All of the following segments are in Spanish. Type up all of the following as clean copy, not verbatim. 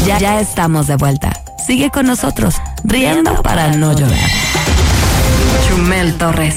Ya estamos de vuelta. Sigue con nosotros, riendo para no llorar. Chumel Torres.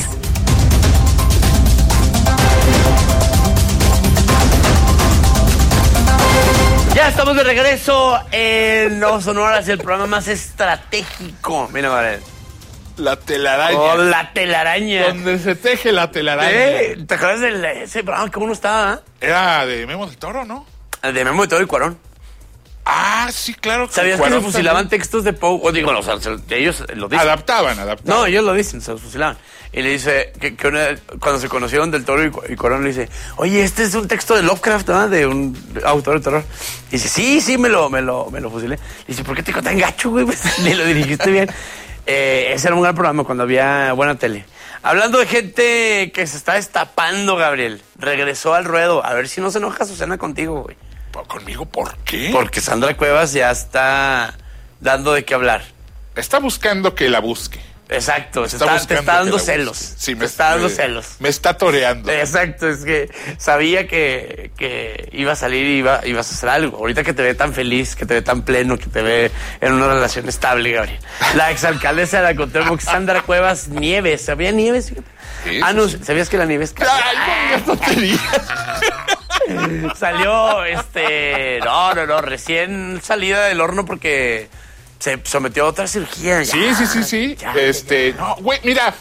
Ya estamos de regreso en No Sonoras, el programa más estratégico. Mira, Manuel. La telaraña. Oh, la telaraña. Donde se teje la telaraña. ¿Te acuerdas de ese programa que uno estaba? Era de Memo del Toro, ¿no? El de Memo del Toro y Cuarón. Ah, sí, claro. ¿Sabías que se fusilaban textos de Poe? O digo, ellos lo dicen. Adaptaban. No, ellos lo dicen, se los fusilaban. Y le dice que cuando se conocieron del Toro y Cuarón, le dice, oye, este es un texto de Lovecraft, ¿no? De un autor de terror. Y dice, sí, me lo fusilé. Y dice, ¿por qué te quedó tan gacho, güey? Pues, ni lo dirigiste bien. Ese era un gran programa cuando había buena tele. Hablando de gente que se está destapando, Gabriel, regresó al ruedo. A ver si no se enoja Susana contigo, güey. ¿Conmigo por qué? Porque Sandra Cuevas ya está dando de qué hablar. Está buscando que la busque. Exacto, te está dando celos. Sí, me está dando celos. Me está toreando. Exacto, es que sabía que iba a salir y ibas a hacer algo. Ahorita que te ve tan feliz, que te ve tan pleno, que te ve en una relación estable, Gabriel. La exalcaldesa de la Cuauhtémoc, Sandra Cuevas Nieves. ¿Sabía Nieves? Sí, No, sí. ¿sabías que la Nieves? ¡Ay, no te digas! Salió, no, recién salida del horno porque se sometió a otra cirugía. Sí. Ya. No, güey, mira.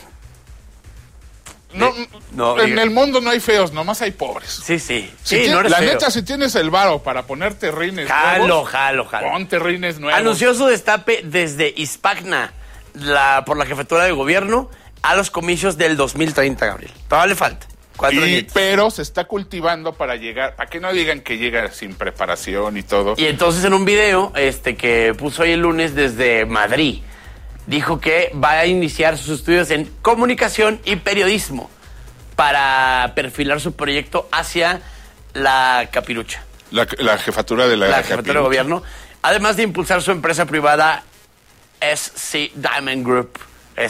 En el mundo no hay feos, nomás hay pobres. Sí, no eres la feo. neta, si tienes el varo para ponerte rines Jalo. ponte rines nuevos. Anunció su destape desde Ispagna, por la jefatura de gobierno, a los comicios del 2030, Gabriel. Todavía le falta. Pero se está cultivando para llegar, para que no digan que llega sin preparación y todo. Y entonces en un video que puso hoy el lunes desde Madrid, dijo que va a iniciar sus estudios en comunicación y periodismo para perfilar su proyecto hacia la capirucha. La jefatura de la jefatura de gobierno, además de impulsar su empresa privada SC Diamond Group. El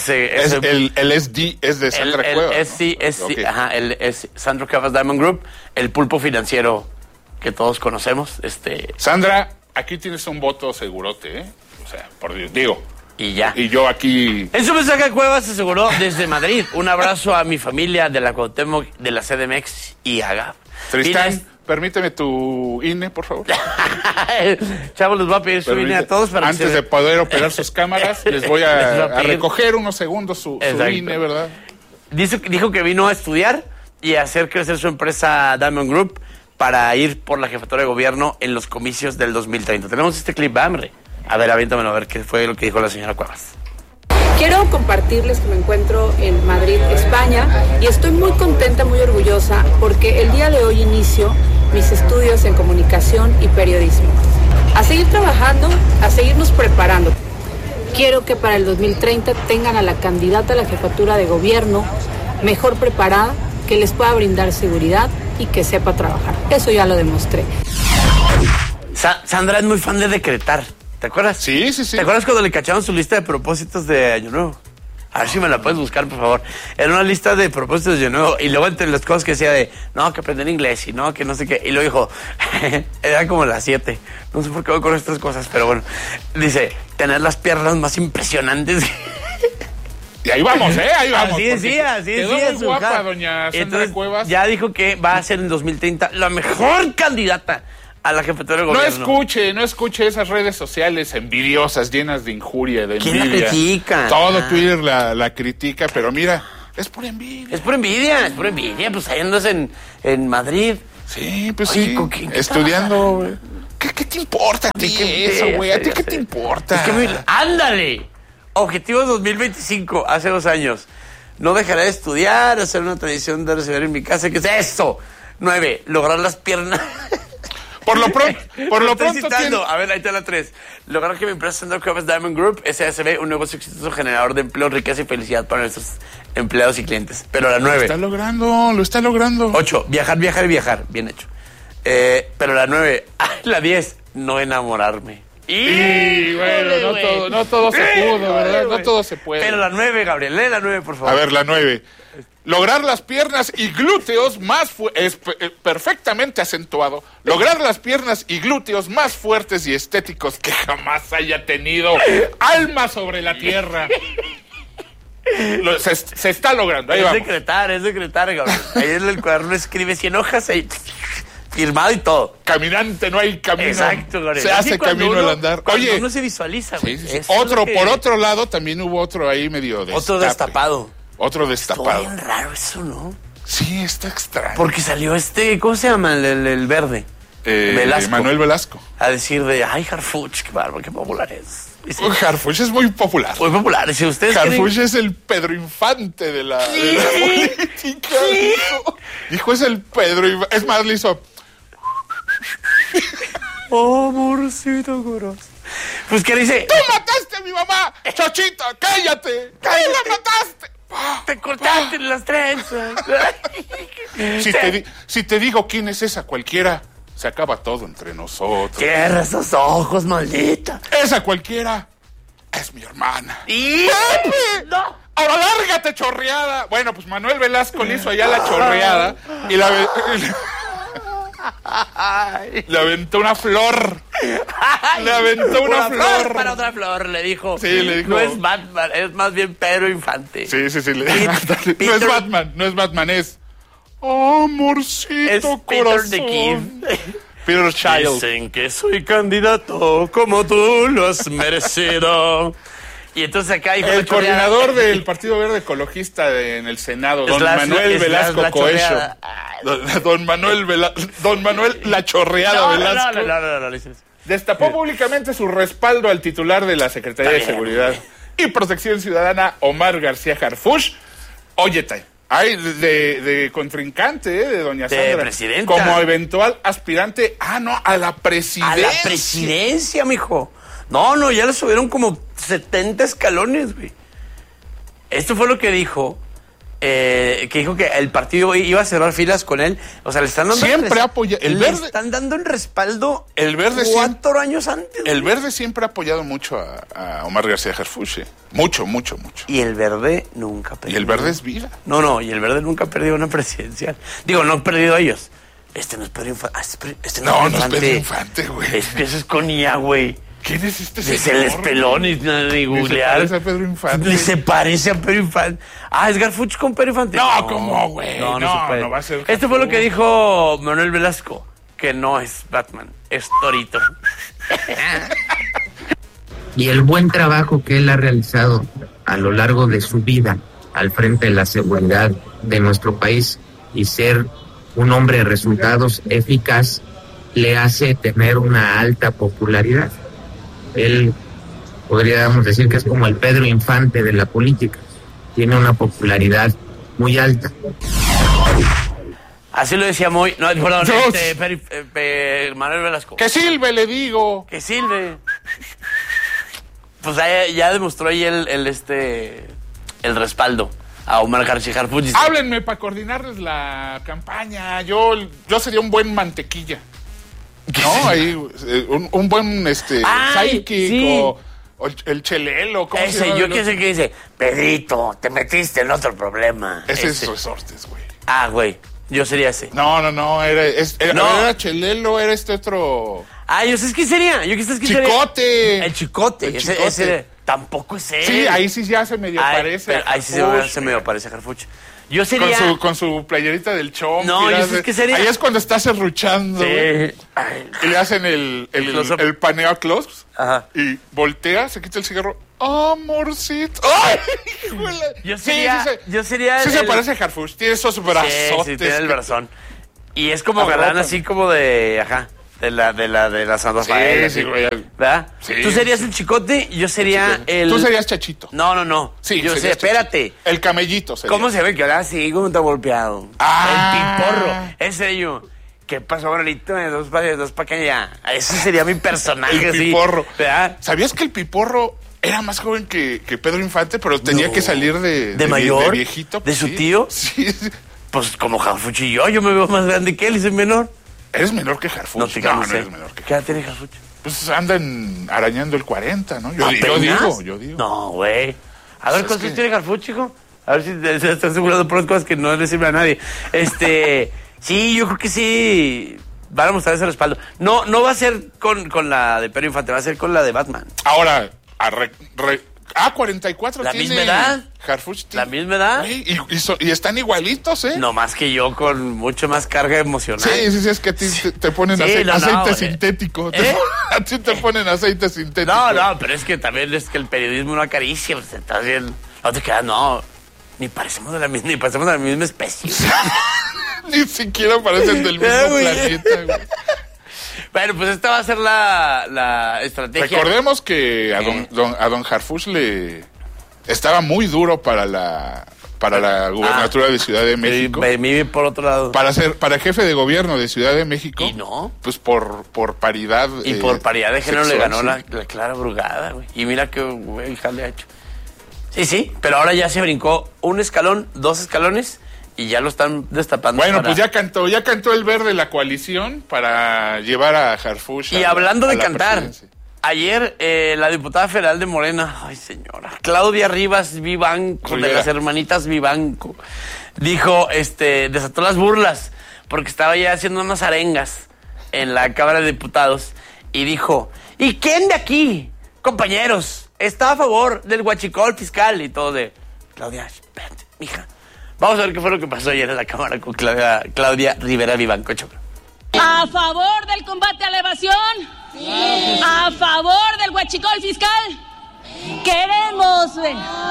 SD es de Sandra Cuevas. Okay. Ajá, el Sandra Cuevas Diamond Group, el pulpo financiero que todos conocemos. Sandra, aquí tienes un voto segurote, ¿eh? O sea, por Dios, digo. Y ya. Y yo aquí. En su mensaje, Cuevas aseguró desde Madrid: un abrazo a mi familia de la Cuauhtémoc, de la CDMX y AGAP. Tristán, permíteme tu INE, por favor. Chavos, les voy a pedir su INE a todos para antes de poder operar sus cámaras, les voy a recoger unos segundos su INE, ¿verdad? Dijo que vino a estudiar y a hacer crecer su empresa Diamond Group para ir por la jefatura de gobierno en los comicios del 2030. Tenemos este clip, hambre. A ver, aviéntamelo a ver qué fue lo que dijo la señora Cuevas. Quiero compartirles que me encuentro en Madrid, España, y estoy muy contenta, muy orgullosa, porque el día de hoy inicio mis estudios en comunicación y periodismo. A seguir trabajando, a seguirnos preparando. Quiero que para el 2030 tengan a la candidata a la jefatura de gobierno mejor preparada, que les pueda brindar seguridad y que sepa trabajar. Eso ya lo demostré. Sandra es muy fan de decretar. ¿Te acuerdas? Sí. ¿Te acuerdas cuando le cacharon su lista de propósitos de Año Nuevo? A ver si me la puedes buscar, por favor. Era una lista de propósitos de Año Nuevo. Y luego entre las cosas que decía no, que aprender inglés y no, que no sé qué. Y luego dijo, era como las 7. No sé por qué voy con estas cosas, pero bueno. Dice, tener las piernas más impresionantes. Y ahí vamos, Ahí vamos. Así decía. Quedó muy guapa, doña Sandra Cuevas. Ya dijo que va a ser en 2030 la mejor candidata a la jefatura de gobierno. No escuche esas redes sociales envidiosas, llenas de injuria, de envidia. ¿Quién la critica? Todo Twitter la critica, pero mira, es por envidia. Es por envidia. Pues ahí andas en Madrid. Sí, pues oye, sí, estudiando, güey. ¿Qué te importa a ti eso, güey? ¿A ti qué te importa? ¡Ándale! Objetivo 2025, hace 2 años. No dejaré de estudiar, hacer una tradición de recibir en mi casa. ¿Qué es eso? 9, lograr las piernas... Por lo pronto A ver, ahí está la 3. Lograr que mi empresa Sandra Cuevas Diamond Group SASB, un negocio exitoso generador de empleo, riqueza y felicidad para nuestros empleados y clientes. Pero la 9. Lo está logrando. 8, viajar. Bien hecho. Pero la 9, la 10, no enamorarme. Y bueno, no todo se pudo, ¿verdad? No todo se puede. Pero la 9, Gabriel, lee la 9, por favor. A ver, la 9. Lograr las piernas y glúteos perfectamente acentuado. Lograr las piernas y glúteos más fuertes y estéticos que jamás haya tenido alma sobre la tierra. Se está logrando. Ahí es vamos. secretario, Gabriel. Ahí en el cuaderno escribe 100 hojas ahí, firmado y todo. Caminante, no hay camino. Exacto, Gabriel. Se hace camino al andar. Oye, uno se visualiza, güey. Sí. Por otro lado, también hubo otro ahí medio destape. Otro destapado. Estuvo bien raro eso, ¿no? Sí, está extraño. Porque salió ¿cómo se llama? El verde. Velasco. Manuel Velasco. A decir ay, Harfuch, qué bárbaro, qué popular es. Sí. Harfuch es muy popular. Muy popular. Si ustedes Harfuch es el Pedro Infante de la política. Dijo, es el Pedro Infante. Es más, le hizo... Amorcito corazón. Pues, ¿qué le dice? ¡Tú mataste a mi mamá! ¡Chochita, cállate! ¡Tú la mataste! Te cortaste las trenzas. Si te digo quién es esa cualquiera, se acaba todo entre nosotros. Cierra esos ojos, maldita. Esa cualquiera es mi hermana. ¡Y! ¡Pepe! ¡No! ¡Ahora lárgate, chorreada! Bueno, pues Manuel Velasco le hizo allá la chorreada y le aventó una flor. Le aventó una flor. Para otra flor, le dijo. Sí, le dijo. No es Batman, es más bien Pedro Infante. Sí. No es Batman, es amorcito es corazón. Peter the Kid. Peter Child. Dicen que soy candidato como tú lo has merecido. Y entonces acá dijo el coordinador del Partido Verde Ecologista en el Senado, don Manuel Velasco Coelho. Don Manuel La Chorreada Velasco. No. Destapó públicamente su respaldo al titular de la Secretaría de Seguridad y Protección Ciudadana, Omar García Harfuch. Oye, hay de contrincante, de doña Sandra. De presidenta. Como eventual aspirante, a la presidencia. A la presidencia, mijo. No, ya le subieron como 70 escalones, güey. Esto fue lo que dijo, que dijo que el partido iba a cerrar filas con él. O sea, le están dando... Siempre apoya... Le están dando el respaldo el Verde 4 años antes. El Verde siempre ha apoyado mucho a Omar García Harfuch. Mucho. Y el Verde nunca perdió. Y el Verde es vida. No, y el Verde nunca ha perdido una presidencial. Digo, no han perdido ellos. Este no es Pedro Infante. No es Pedro Infante, güey. Eso es con IA, güey. ¿Quién es este señor? Se les peló ni googlear. Ni se parece a Pedro Infante. Ni se parece a Pedro Infante. ¿Es Harfuch con Pedro Infante? No, ¿cómo, güey? No se puede. No va a ser Harfuch. Esto fue lo que dijo Manuel Velasco, que no es Batman, es Torito. Y el buen trabajo que él ha realizado a lo largo de su vida al frente de la seguridad de nuestro país y ser un hombre de resultados eficaz le hace tener una alta popularidad. Él, podríamos decir que es como el Pedro Infante de la política. Tiene una popularidad muy alta. Así lo decía muy... No, perdón, Manuel Velasco. ¡Que silbe, le digo! ¡Que silbe! Pues ya demostró ahí el respaldo a Omar García Harfuch. Háblenme para coordinarles la campaña. Yo sería un buen mantequilla. No, ahí un buen sidekick sí. o el chelelo. ¿Cómo ese, yo qué sé qué dice. Pedrito, te metiste en otro problema. Ese es Resortes, güey. Güey, yo sería ese. No, era chelelo, era este otro. Yo sé qué sería. Chicote. El Chicote. Ese tampoco es él. Sí, ahí sí ya se medio parece. Ahí sí se medio parece a Harfuch. Yo sería... Con su playerita del Chomp. No, yo sé qué sería. Ahí es cuando está serruchando. Sí. Y le hacen el paneo a close. Ajá. Y voltea, se quita el cigarro. ¡Amorcito! ¡Ay! Yo sería Sí se parece a Harfuch. Tiene esos brazotes. Sí, tiene el brazón. Y es como galán así como de... De la Santa Rafael. Sí, güey. ¿Verdad? Sí. Tú serías el Chicote y yo sería el... Tú serías Chachito. No. Sí, yo sé, espérate. Chachito. El camellito sería. ¿Cómo se ve que ahora sí? ¿Cómo está golpeado? El Piporro. Ese yo. ¿Qué pasó, Abuelito? Dos para acá ya. Ese sería mi personaje. El Piporro. ¿Verdad? ¿Sabías que el Piporro era más joven que Pedro Infante, pero tenía que salir de mayor? De viejito? ¿De su tío? Sí. Pues como Harfuch y yo me veo más grande que él y soy menor. ¿Eres menor que Harfuch? No, no eres menor que ¿Qué edad tiene Harfuch? Pues andan arañando el 40, ¿no? Yo digo. No, güey. A ver, ¿cuántos tiene Harfuch, chico? A ver si se está asegurando por las cosas que no le sirven a nadie. Sí, yo creo que sí. Van a mostrar ese respaldo. No va a ser con la de Pedro Infante, va a ser con la de Batman. Ahora, 44 ¿La tiene. misma edad? Harfuch tiene. ¿La misma edad? Y están igualitos, ¿eh? No más que yo, con mucho más carga emocional. Sí, es que a ti te ponen aceite sintético. A ti te ponen aceite sintético. No, pero es que también es que el periodismo no acaricia. Pues, estás bien. No te quedas, ni parecemos de la misma especie. Ni siquiera parecen del mismo planeta, güey. Bueno, pues esta va a ser la estrategia. Recordemos que a don Harfuch le estaba muy duro para la gubernatura de Ciudad de México. Vive por otro lado. Para jefe de gobierno de Ciudad de México. ¿Y no? Pues por paridad. Y por paridad de género sexual, le ganó la Clara Brugada, güey. Y mira qué hija le ha hecho. Sí, pero ahora ya se brincó un escalón, 2 escalones. Y ya lo están destapando. Bueno, pues ya cantó el verde la coalición para llevar a Harfuch. Y hablando de cantar, ayer la diputada federal de Morena, ay señora, Claudia Rivas Vivanco, de las hermanitas Vivanco, dijo, desató las burlas, porque estaba ya haciendo unas arengas en la Cámara de Diputados, y dijo, ¿y quién de aquí, compañeros, está a favor del huachicol fiscal? Y todo de, Claudia, espérate, mija. Vamos a ver qué fue lo que pasó ayer en la Cámara con Claudia Rivera Vivanco. ¿A favor del combate a la evasión? Sí. ¿A favor del huachicol fiscal? ¡Queremos!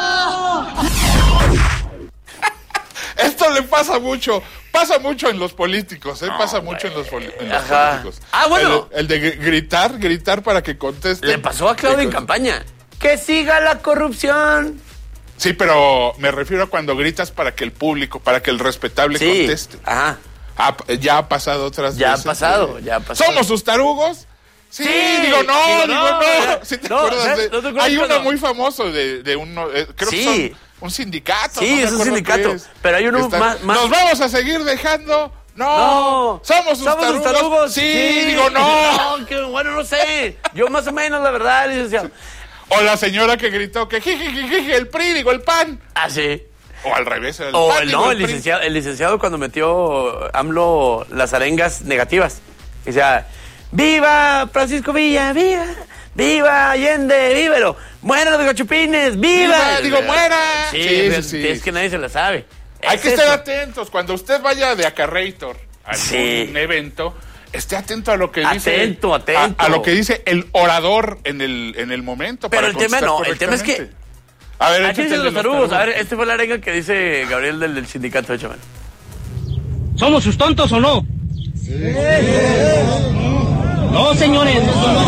Esto le pasa mucho en los políticos, pasa mucho en los políticos. Bueno. El de gritar para que conteste. Le pasó a Claudia en campaña. ¡Que siga la corrupción! Sí, pero me refiero a cuando gritas para que el público, para que el respetable conteste. Ajá. Ya ha pasado otras veces. Ya ha pasado. ¿Somos sus tarugos? Sí, digo no. ¿Sí te acuerdas hay uno muy famoso de uno, creo que son un sindicato. Sí, es un sindicato, pero hay uno más. ¿Nos vamos a seguir dejando? No. ¿Somos sus tarugos? Sí, digo no. No, que bueno, no sé. Yo más o menos, la verdad, licenciado. O la señora que gritó que jiji, el PRI, digo, el PAN. Ah, sí. O al revés. El licenciado cuando metió AMLO las arengas negativas. Decía, ¡viva Francisco Villa! ¡Viva Allende! ¡Vívelo! ¡Mueran los gachupines! ¡Viva! ¡Muera! Sí. Es que nadie se la sabe. Hay que estar atentos. Cuando usted vaya de Acarreitor a un evento, esté atento a lo que dice. Atento. A lo que dice el orador en el momento. Pero el tema es que. A ver, aquí dicen los tarugos. A ver, fue la arenga que dice Gabriel del sindicato, échame. ¿Somos sus tontos o no? Sí. No, señores.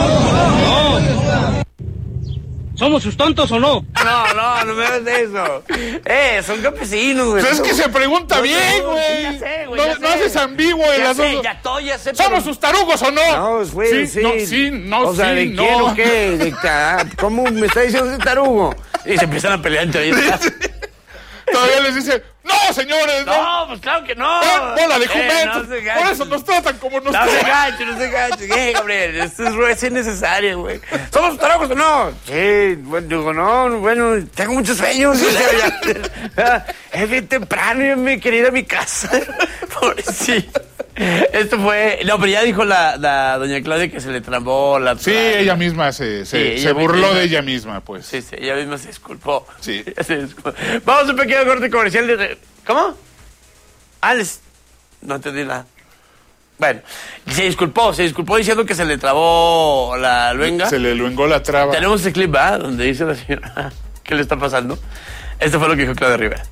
No. ¿Somos sus tontos o no? No me hagas eso. Son campesinos, güey. Pero es que se pregunta bien, güey. Ya sé, güey. No haces ambiguo el asunto. Ya sé. ¿Somos sus tarugos o no? No, güey, sí. No, o sea, ¿de quién o qué? ¿Cómo me está diciendo ese tarugo? Y se empiezan a pelear entre ellos. Todavía les dice, no, señores, no. Pues claro que no. Bola de juventud. Por eso nos tratan como nos tratan. No se gachen. Gabriel, esto es innecesario, güey. ¿Somos tarugos o no? Sí, bueno, tengo muchos sueños. Es bien temprano, yo me quería ir a mi casa. Pobrecito. Esto fue... No, pero ya dijo la doña Claudia que se le trambó la... Sí, ella misma se burló de ella misma, pues. Sí, ella misma se disculpó. Sí. Vamos a un pequeño corte comercial de... ¿Cómo? No entendí nada. Bueno, se disculpó diciendo que se le trabó la luenga. Se le luengó la traba. Tenemos ese clip, ¿verdad? Donde dice la señora qué le está pasando. Esto fue lo que dijo Claudia Rivera.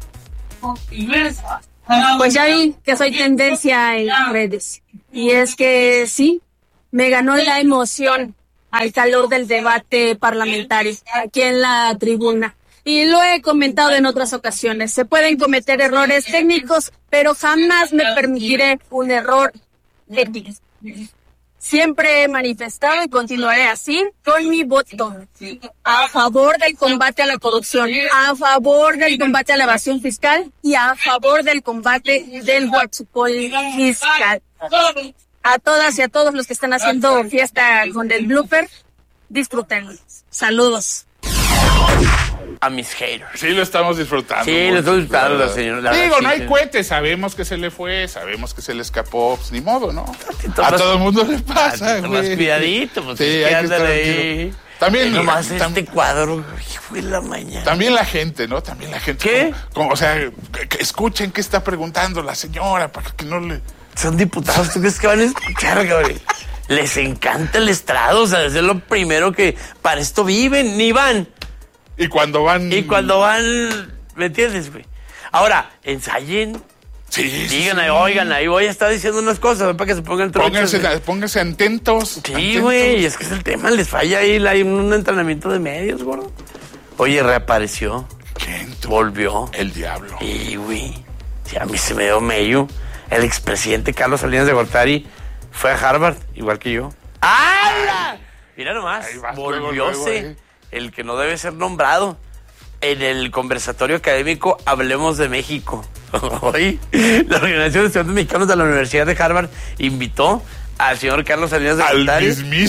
Pues ya vi que soy tendencia en redes. Y es que sí, me ganó la emoción al calor del debate parlamentario aquí en la tribuna. Y lo he comentado en otras ocasiones. Se pueden cometer errores técnicos, pero jamás me permitiré un error ético. Siempre he manifestado y continuaré así con mi voto a favor del combate a la corrupción, a favor del combate a la evasión fiscal y a favor del combate del huachicol fiscal. A todas y a todos los que están haciendo fiesta con el blooper, disfrútenlo. Saludos. A mis haters. Sí, lo estamos disfrutando. Sí, lo estamos disfrutando, señor. Digo, no hay cohetes, sabemos que se le fue, sabemos que se le escapó, pues ni modo, ¿no? A todo el mundo le pasa, güey. Más cuidadito, pues sí, hay que andar ahí. También nomás este cuadro, hijo de la mañana. También la gente, ¿no? También la gente. ¿Qué? O sea, que escuchen qué está preguntando la señora para que no le... Son diputados, ¿tú crees que van a escuchar, güey? Les encanta el estrado, o sea, es lo primero que para esto viven, ni van. Y cuando van, ¿me entiendes, güey? Ahora, ensayen. Sí, digan, sí. Oigan, ahí voy a estar diciendo unas cosas para que se pongan trochos. Pónganse atentos. Sí, güey, es que es el tema, les falla ahí hay un entrenamiento de medios, gordo. Oye, reapareció. ¿Quién? Volvió. El diablo. Y, güey, sí, a mí se me dio medio. El expresidente Carlos Salinas de Gortari fue a Harvard, igual que yo. ¡Ah! Mira nomás, volvióse. El que no debe ser nombrado. En el conversatorio académico Hablemos de México. Hoy, la Organización de Estudiantes Mexicanos de la Universidad de Harvard invitó al señor Carlos Salinas de Gortari.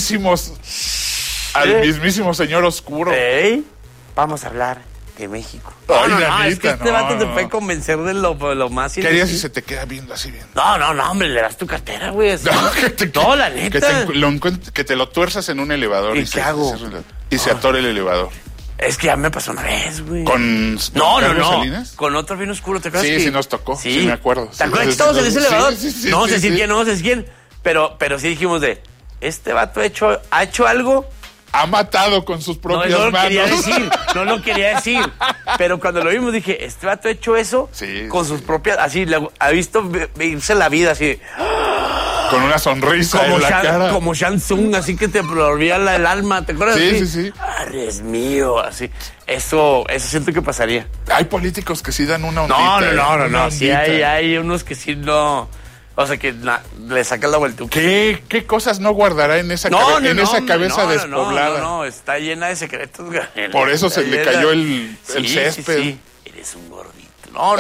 Al mismísimo señor oscuro. ¿Eh? Vamos a hablar de México. No, es que este vato te puede convencer de lo más... ¿Qué harías si se te queda viendo así bien? No, hombre, le das tu cartera, güey. No, la neta. Que te lo tuerzas en un elevador. ¿Y qué hago? Y se atore el elevador. Es que ya me pasó una vez, güey. ¿Con Carlos Salinas? Con otro bien oscuro, ¿te acuerdas? Sí, nos tocó. Sí, me acuerdo. ¿Te acuerdas que estábamos en ese elevador? No sé decir quién. Pero sí dijimos este vato ha hecho algo... Ha matado con sus propias manos. No lo quería decir. Pero cuando lo vimos dije, este vato ha hecho eso con sus propias... Así, ha visto irse la vida así... Con una sonrisa como en la cara. Como Shang Tsung, así que te volvía el alma. ¿Te acuerdas? Sí. Es mío, así. Eso siento que pasaría. Hay políticos que sí dan una ondita. No. Sí hay unos que sí no... O sea, que le sacan la vuelta. ¿Qué cosas no guardará en esa cabeza despoblada? No, está llena de secretos. Por eso se le cayó el césped. Sí. Eres un gordito. No.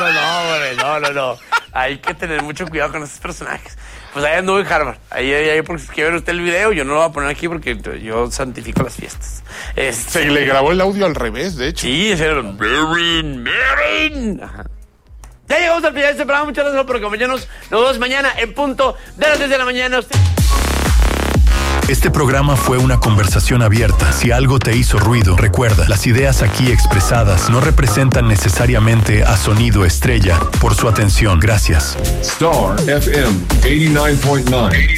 Hay que tener mucho cuidado con esos personajes. Pues ahí anduve en Harvard. Ahí porque si quiere ver usted el video, yo no lo voy a poner aquí porque yo santifico las fiestas. Se le grabó el audio al revés, de hecho. Sí, ese era Marin. Ajá. Ya llegamos al final de este programa. Muchas gracias por acompañarnos. Nos vemos mañana en punto de las 10 de la mañana. Este programa fue una conversación abierta. Si algo te hizo ruido, recuerda, las ideas aquí expresadas no representan necesariamente a Sonido Estrella. Por su atención, gracias. Star FM 89.9.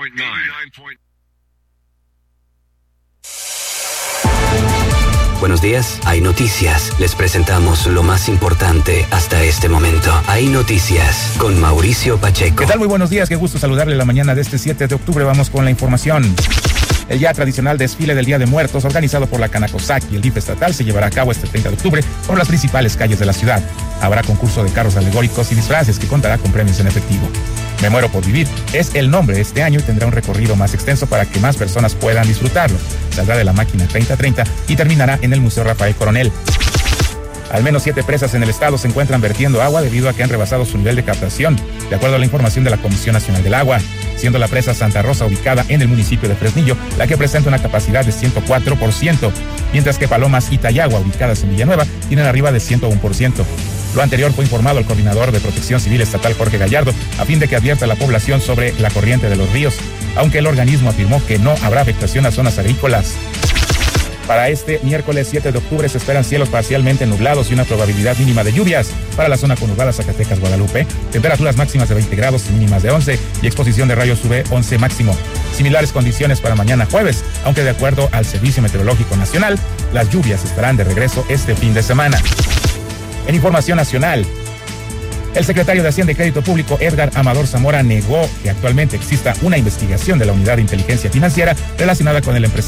Buenos días, hay noticias. Les presentamos lo más importante hasta este momento. Hay noticias con Mauricio Pacheco. ¿Qué tal? Muy buenos días, qué gusto saludarle la mañana de este 7 de octubre. Vamos con la información. El ya tradicional desfile del Día de Muertos, organizado por la Canacosac y el DIF estatal, se llevará a cabo este 30 de octubre por las principales calles de la ciudad. Habrá concurso de carros alegóricos y disfraces que contará con premios en efectivo. Me muero por vivir es el nombre de este año y tendrá un recorrido más extenso para que más personas puedan disfrutarlo. Saldrá de la máquina 3030 y terminará en el Museo Rafael Coronel. Al menos 7 presas en el estado se encuentran vertiendo agua debido a que han rebasado su nivel de captación, de acuerdo a la información de la Comisión Nacional del Agua, siendo la presa Santa Rosa, ubicada en el municipio de Fresnillo, la que presenta una capacidad de 104%, mientras que Palomas y Tayagua, ubicadas en Villanueva, tienen arriba de 101%. Lo anterior fue informado al coordinador de Protección Civil Estatal, Jorge Gallardo, a fin de que advierta a la población sobre la corriente de los ríos, aunque el organismo afirmó que no habrá afectación a zonas agrícolas. Para este miércoles 7 de octubre se esperan cielos parcialmente nublados y una probabilidad mínima de lluvias. Para la zona conurbada Zacatecas, Guadalupe, temperaturas máximas de 20 grados y mínimas de 11 y exposición de rayos UV 11 máximo. Similares condiciones para mañana jueves, aunque de acuerdo al Servicio Meteorológico Nacional, las lluvias estarán de regreso este fin de semana. En información nacional, el secretario de Hacienda y Crédito Público, Edgar Amador Zamora, negó que actualmente exista una investigación de la Unidad de Inteligencia Financiera relacionada con el empresario